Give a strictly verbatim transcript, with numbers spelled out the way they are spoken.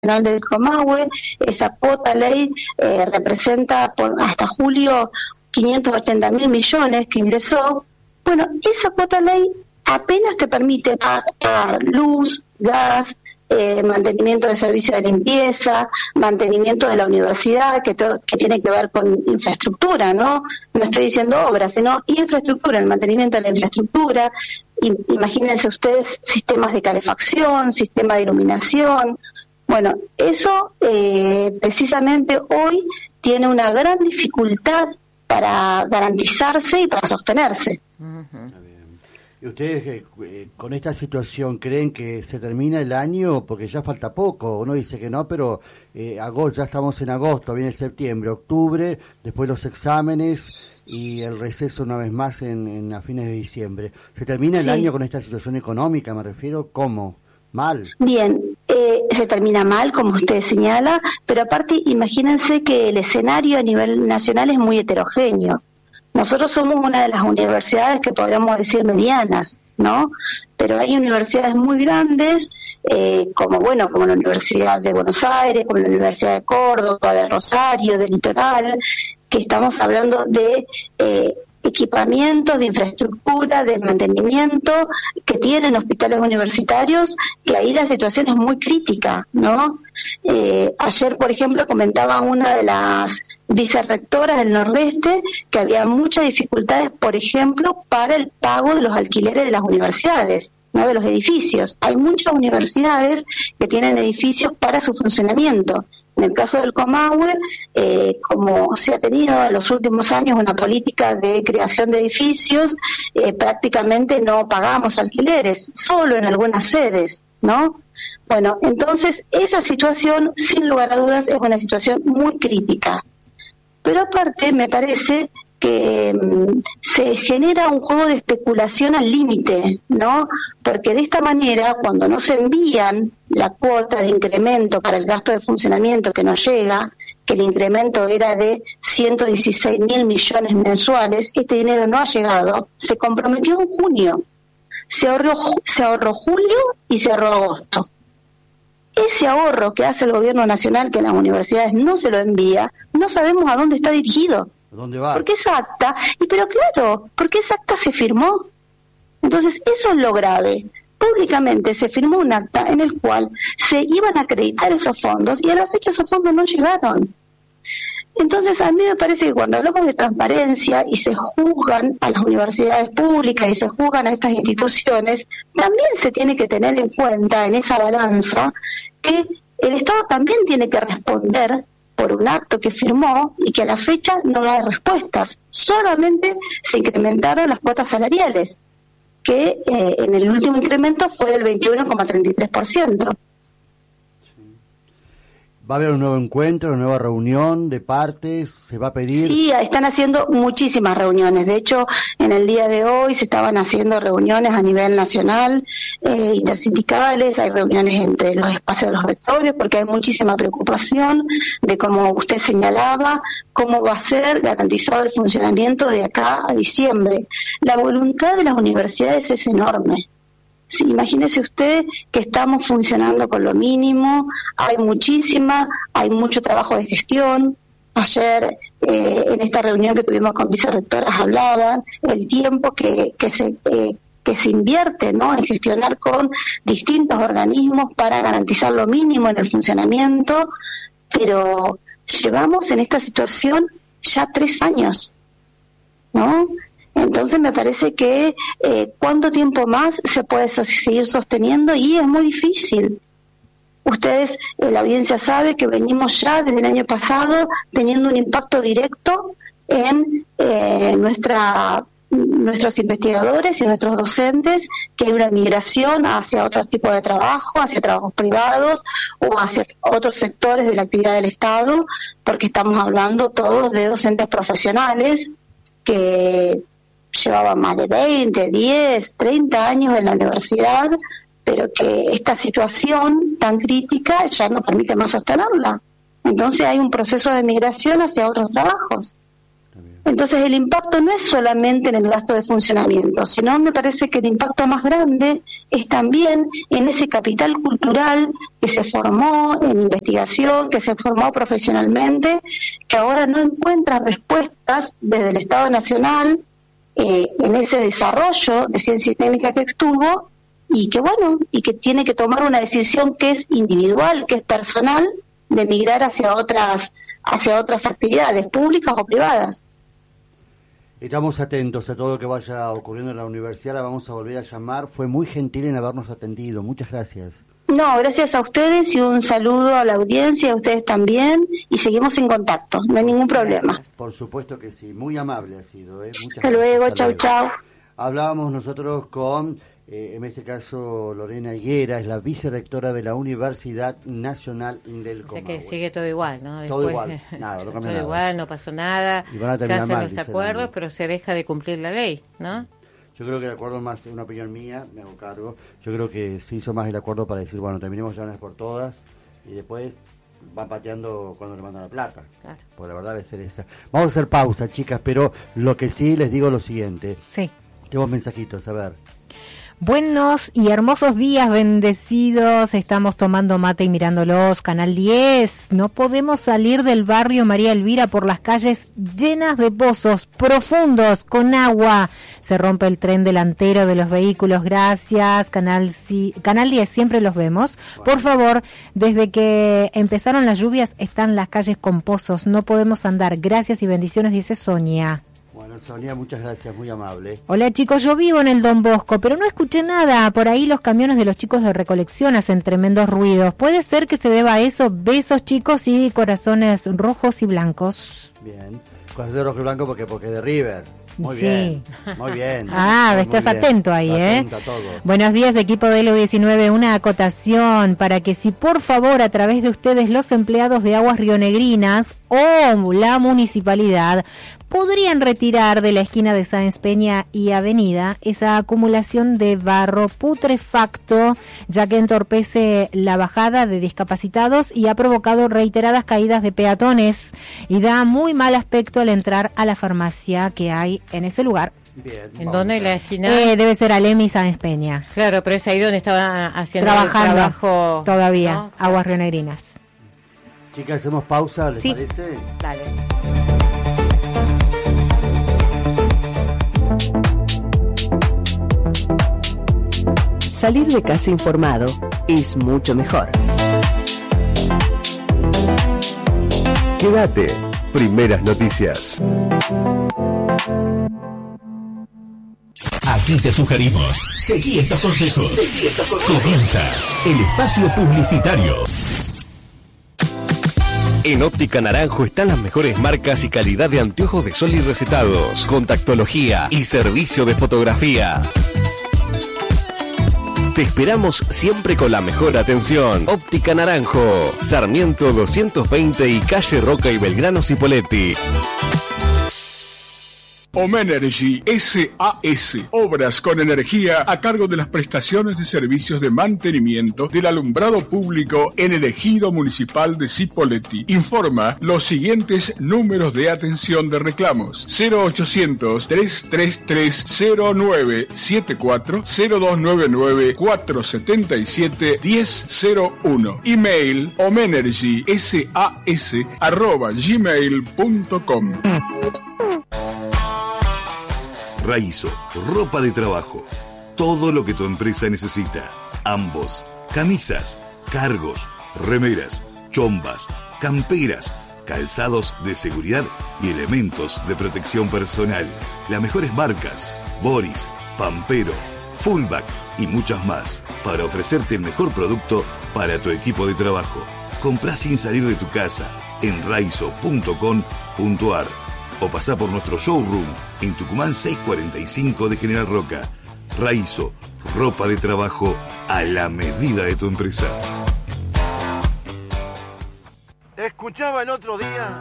Nacional del Comahue. Esa cuota ley eh, representa por hasta julio quinientos ochenta mil millones que ingresó. Bueno, esa cuota ley apenas te permite pagar luz, gas, eh, mantenimiento de servicios de limpieza, mantenimiento de la universidad, que todo, que tiene que ver con infraestructura, ¿no? No estoy diciendo obras, sino infraestructura, el mantenimiento de la infraestructura. I, imagínense ustedes sistemas de calefacción, sistema de iluminación. Bueno, eso eh, precisamente hoy tiene una gran dificultad para garantizarse y para sostenerse. Uh-huh. ¿Y ustedes eh, con esta situación creen que se termina el año? Porque ya falta poco, uno dice que no, pero eh, agosto, ya estamos en agosto, viene septiembre, octubre, después los exámenes y el receso una vez más en, en a fines de diciembre. ¿Se termina el sí. año con esta situación económica, me refiero? ¿Cómo? ¿Mal? Bien, eh, se termina mal, como usted señala, pero aparte imagínense que el escenario a nivel nacional es muy heterogéneo. Nosotros somos una de las universidades que podríamos decir medianas, ¿no? Pero hay universidades muy grandes, eh, como bueno, como la Universidad de Buenos Aires, como la Universidad de Córdoba, de Rosario, del Litoral, que estamos hablando de eh, equipamientos, de infraestructura, de mantenimiento que tienen hospitales universitarios, que ahí la situación es muy crítica, ¿no? Eh, ayer, por ejemplo, comentaba una de las vicerrectoras del Nordeste que había muchas dificultades, por ejemplo, para el pago de los alquileres de las universidades, no de los edificios. Hay muchas universidades que tienen edificios para su funcionamiento. En el caso del Comahue, eh, como se ha tenido en los últimos años una política de creación de edificios, eh, prácticamente no pagamos alquileres, solo en algunas sedes, ¿no? Bueno, entonces esa situación, sin lugar a dudas, es una situación muy crítica. Pero aparte me parece que um, se genera un juego de especulación al límite, ¿no? Porque de esta manera, cuando no se envían la cuota de incremento para el gasto de funcionamiento que nos llega, que el incremento era de ciento dieciséis mil millones mensuales, este dinero no ha llegado, se comprometió en junio, se ahorró, se ahorró julio y se ahorró agosto. Ese ahorro que hace el gobierno nacional, que las universidades no se lo envía, no sabemos a dónde está dirigido. ¿Dónde va? Porque esa acta, y pero claro, porque esa acta se firmó. Entonces, eso es lo grave. Públicamente se firmó un acta en el cual se iban a acreditar esos fondos y a la fecha esos fondos no llegaron. Entonces, a mí me parece que cuando hablamos de transparencia y se juzgan a las universidades públicas y se juzgan a estas instituciones, también se tiene que tener en cuenta en esa balanza que el Estado también tiene que responder por un acto que firmó y que a la fecha no da respuestas. Solamente se incrementaron las cuotas salariales, que eh, en el último incremento fue del veintiuno coma treinta y tres por ciento. ¿Va a haber un nuevo encuentro, una nueva reunión de partes? ¿Se va a pedir? Sí, están haciendo muchísimas reuniones. De hecho, en el día de hoy se estaban haciendo reuniones a nivel nacional, eh, intersindicales, hay reuniones entre los espacios de los rectores, porque hay muchísima preocupación de, como usted señalaba, cómo va a ser garantizado el funcionamiento de acá a diciembre. La voluntad de las universidades es enorme. Sí, imagínese usted que estamos funcionando con lo mínimo, hay muchísima, hay mucho trabajo de gestión. Ayer eh, en esta reunión que tuvimos con vicerrectoras hablaban el tiempo que, que se eh, que se invierte, ¿no?, en gestionar con distintos organismos para garantizar lo mínimo en el funcionamiento, pero llevamos en esta situación ya tres años, ¿no? Entonces me parece que eh, cuánto tiempo más se puede so- seguir sosteniendo y es muy difícil. Ustedes, eh, la audiencia sabe que venimos ya desde el año pasado teniendo un impacto directo en eh, nuestra nuestros investigadores y nuestros docentes, que hay una migración hacia otro tipo de trabajo, hacia trabajos privados o hacia otros sectores de la actividad del Estado, porque estamos hablando todos de docentes profesionales que llevaban más de veinte, diez, treinta años en la universidad, pero que esta situación tan crítica ya no permite más sostenerla. Entonces hay un proceso de migración hacia otros trabajos. Está bien. Entonces el impacto no es solamente en el gasto de funcionamiento, sino me parece que el impacto más grande es también en ese capital cultural que se formó en investigación, que se formó profesionalmente, que ahora no encuentra respuestas desde el Estado Nacional eh, en ese desarrollo de ciencia y técnica que estuvo, y que bueno, y que tiene que tomar una decisión que es individual, que es personal, de migrar hacia otras, hacia otras actividades públicas o privadas. Estamos atentos a todo lo que vaya ocurriendo en la universidad, la vamos a volver a llamar. Fue muy gentil en habernos atendido, muchas gracias. No, gracias a ustedes y un saludo a la audiencia, a ustedes también, y seguimos en contacto, no hay ningún problema. Gracias. Por supuesto que sí, muy amable ha sido. ¿eh? Muchas hasta gracias. luego, hasta chau, luego. chau. Hablábamos nosotros con, eh, en este caso, Lorena Higuera, es la vicerrectora de la Universidad Nacional del Comahue. O sea que sigue todo igual, ¿no? Todo Después, igual, nada, no cambia todo nada. igual, no pasó nada, Y van a se terminar hacen mal, los dice acuerdos, la- pero se deja de cumplir la ley, ¿no? Yo creo que el acuerdo más, una opinión mía, me hago cargo, yo creo que se hizo más el acuerdo para decir, bueno, terminemos ya una vez por todas, y después van pateando cuando le mandan la plata. Claro. Pues la verdad debe ser esa. Vamos a hacer pausa, chicas, pero lo que sí les digo es lo siguiente. Sí. Tenemos mensajitos, a ver. Buenos y hermosos días, bendecidos. Estamos tomando mate y mirándolos. Canal diez. No podemos salir del barrio María Elvira por las calles llenas de pozos profundos con agua. Se rompe el tren delantero de los vehículos. Gracias. Canal, C- Canal diez, siempre los vemos. Por favor, desde que empezaron las lluvias están las calles con pozos. No podemos andar. Gracias y bendiciones, dice Sonia. Bueno, Sonia, muchas gracias, muy amable. Hola chicos, yo vivo en el Don Bosco, pero no escuché nada. Por ahí los camiones de los chicos de recolección hacen tremendos ruidos. ¿Puede ser que se deba a eso? Besos chicos y corazones rojos y blancos. Bien. Con de rojo y blanco porque, porque de River. Muy Sí. bien, muy bien. Ah, Muy estás bien. atento ahí, ¿eh? Atento a todo. Buenos días, equipo de Elo diecinueve. Una acotación para que si por favor a través de ustedes los empleados de Aguas Rionegrinas o la municipalidad podrían retirar de la esquina de Sáenz Peña y Avenida esa acumulación de barro putrefacto, ya que entorpece la bajada de discapacitados y ha provocado reiteradas caídas de peatones y da muy mal aspecto al entrar a la farmacia que hay en ese lugar. Bien. ¿En vamos dónde? a ¿En la ver. esquina? Eh, debe ser Alem y Sáenz Peña. Claro, pero es ahí donde estaba haciendo Trabajando el trabajo. todavía, ¿no? Aguas Rionegrinas. Chicas, hacemos pausa, ¿les Sí. parece? Dale. Salir de casa informado es mucho mejor. Quédate. Primeras noticias. Aquí te sugerimos, seguí estos consejos. Comienza el espacio publicitario. En Óptica Naranjo están las mejores marcas y calidad de anteojos de sol y recetados, contactología y servicio de fotografía. Te esperamos siempre con la mejor atención. Óptica Naranjo, Sarmiento doscientos veinte y calle Roca y Belgrano Cipoletti. Omenergy S A S, obras con energía a cargo de las prestaciones de servicios de mantenimiento del alumbrado público en el ejido municipal de Cipolletti. Informa los siguientes números de atención de reclamos: cero ochocientos, trescientos treinta y tres, cero nueve setenta y cuatro, cero dos noventa y nueve, cuatrocientos setenta y siete, diez cero uno. Email omenergysas arroba gmail punto com. Raizo, ropa de trabajo. Todo lo que tu empresa necesita. Ambos. Camisas, cargos, remeras, chombas, camperas, calzados de seguridad y elementos de protección personal. Las mejores marcas: Boris, Pampero, Fullback y muchas más, para ofrecerte el mejor producto para tu equipo de trabajo. Comprá sin salir de tu casa en raizo punto com punto ar o pasá por nuestro showroom en Tucumán seiscientos cuarenta y cinco de General Roca. Raizo, ropa de trabajo a la medida de tu empresa. Escuchaba el otro día